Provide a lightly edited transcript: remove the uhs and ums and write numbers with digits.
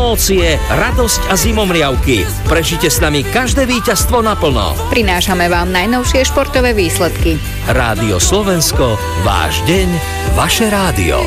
emócie, radosť a zimomriavky. Prežite s nami každé víťazstvo naplno. Prinášame vám najnovšie športové výsledky. Rádio Slovensko, váš deň, vaše rádio.